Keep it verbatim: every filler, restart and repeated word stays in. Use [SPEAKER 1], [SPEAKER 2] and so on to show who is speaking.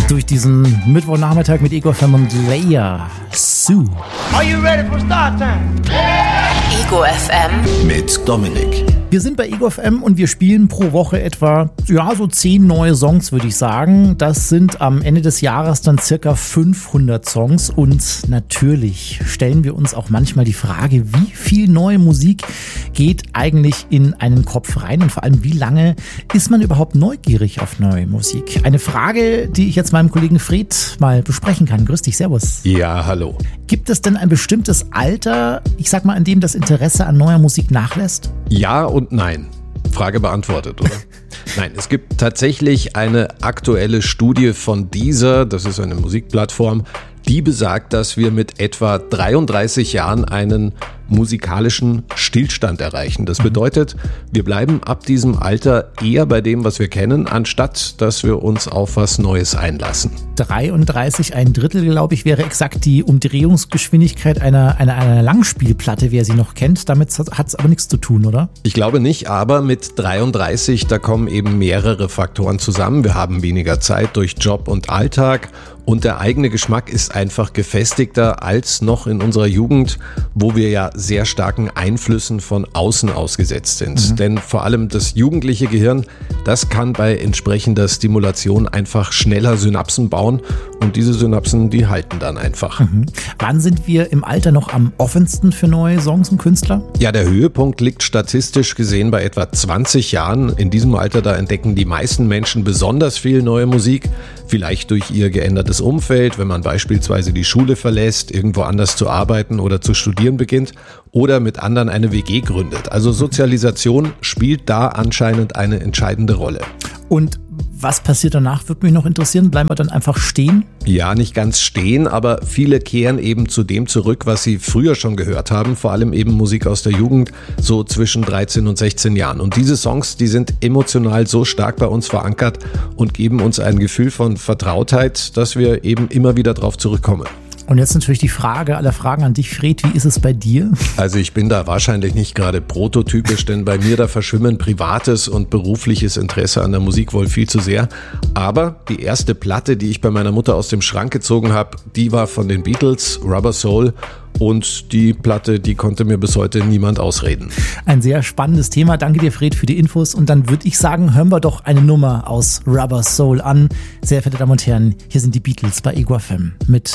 [SPEAKER 1] durch diesen Mittwochnachmittag mit Ego F M und Leia Sue.
[SPEAKER 2] Are you ready for start time?
[SPEAKER 3] Ego F M
[SPEAKER 4] mit Dominik.
[SPEAKER 1] Wir sind bei Ego F M und wir spielen pro Woche etwa, ja, so zehn neue Songs, würde ich sagen. Das sind am Ende des Jahres dann circa fünfhundert Songs und natürlich stellen wir uns auch manchmal die Frage, wie viel neue Musik geht eigentlich in einen Kopf rein und vor allem, wie lange ist man überhaupt neugierig auf neue Musik? Eine Frage, die ich jetzt meinem Kollegen Fred mal besprechen kann. Grüß dich, servus.
[SPEAKER 4] Ja, hallo.
[SPEAKER 1] Gibt es denn ein bestimmtes Alter, ich sag mal, an dem das Interesse an neuer Musik nachlässt?
[SPEAKER 4] Ja und nein. Frage beantwortet, oder? Nein, es gibt tatsächlich eine aktuelle Studie von Deezer, das ist eine Musikplattform, die besagt, dass wir mit etwa dreiunddreißig Jahren einen musikalischen Stillstand erreichen. Das bedeutet, wir bleiben ab diesem Alter eher bei dem, was wir kennen, anstatt dass wir uns auf was Neues einlassen.
[SPEAKER 1] dreiunddreißig, ein Drittel, glaube ich, wäre exakt die Umdrehungsgeschwindigkeit einer, einer, einer Langspielplatte, wer sie noch kennt. Damit hat es aber nichts zu tun, oder?
[SPEAKER 4] Ich glaube nicht, aber mit dreiunddreißig, da kommen eben mehrere Faktoren zusammen. Wir haben weniger Zeit durch Job und Alltag. Und der eigene Geschmack ist einfach gefestigter als noch in unserer Jugend, wo wir ja sehr starken Einflüssen von außen ausgesetzt sind. Mhm. Denn vor allem das jugendliche Gehirn, das kann bei entsprechender Stimulation einfach schneller Synapsen bauen und diese Synapsen, die halten dann einfach.
[SPEAKER 1] Mhm. Wann sind wir im Alter noch am offensten für neue Songs und Künstler?
[SPEAKER 4] Ja, der Höhepunkt liegt statistisch gesehen bei etwa zwanzig Jahren. In diesem Alter, da entdecken die meisten Menschen besonders viel neue Musik, vielleicht durch ihr geändertes Umfeld, wenn man beispielsweise die Schule verlässt, irgendwo anders zu arbeiten oder zu studieren beginnt oder mit anderen eine W G gründet. Also Sozialisation spielt da anscheinend eine entscheidende Rolle.
[SPEAKER 1] Und was passiert danach, würde mich noch interessieren. Bleiben wir dann einfach stehen?
[SPEAKER 4] Ja, nicht ganz stehen, aber viele kehren eben zu dem zurück, was sie früher schon gehört haben, vor allem eben Musik aus der Jugend, so zwischen dreizehn und sechzehn Jahren. Und diese Songs, die sind emotional so stark bei uns verankert und geben uns ein Gefühl von Vertrautheit, dass wir eben immer wieder drauf zurückkommen.
[SPEAKER 1] Und jetzt natürlich die Frage aller Fragen an dich, Fred, wie ist es bei dir?
[SPEAKER 4] Also ich bin da wahrscheinlich nicht gerade prototypisch, denn bei mir da verschwimmen privates und berufliches Interesse an der Musik wohl viel zu sehr. Aber die erste Platte, die ich bei meiner Mutter aus dem Schrank gezogen habe, die war von den Beatles, Rubber Soul. Und die Platte, die konnte mir bis heute niemand ausreden.
[SPEAKER 1] Ein sehr spannendes Thema. Danke dir, Fred, für die Infos. Und dann würde ich sagen, hören wir doch eine Nummer aus Rubber Soul an. Sehr verehrte Damen und Herren, hier sind die Beatles bei Ego F M mit